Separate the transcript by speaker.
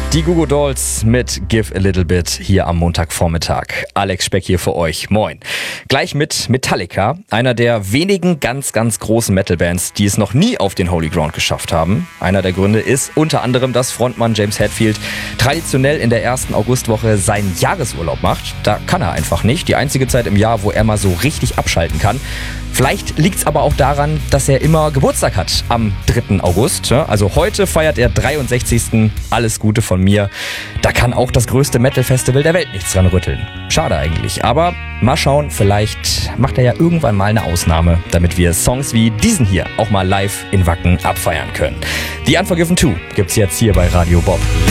Speaker 1: Die Goo Goo Dolls mit Give a Little Bit hier am Montagvormittag. Alex Speck hier für euch. Moin. Gleich mit Metallica, einer der wenigen ganz großen Metal-Bands, die es noch nie auf den Holy Ground geschafft haben. Einer der Gründe ist unter anderem, dass Frontmann James Hetfield traditionell in der ersten Augustwoche seinen Jahresurlaub macht. Da kann er einfach nicht. Die einzige Zeit im Jahr, wo er mal so richtig abschalten kann. Vielleicht liegt es aber auch daran, dass er immer Geburtstag hat am 3. August. Also heute feiert er 63. Alles Gute von mir. Da kann auch das größte Metal-Festival der Welt nichts dran rütteln. Schade eigentlich. Aber mal schauen, vielleicht macht er ja irgendwann mal eine Ausnahme, damit wir Songs wie diesen hier auch mal live in Wacken abfeiern können. The Unforgiven 2 gibt's jetzt hier bei Radio Bob.